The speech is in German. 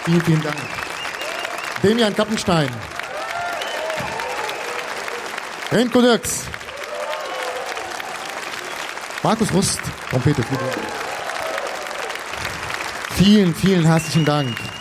Vielen, vielen Dank. Demian Kappenstein. Renko Dirks. Markus Rust, Trompete, Flügel. Vielen, vielen herzlichen Dank.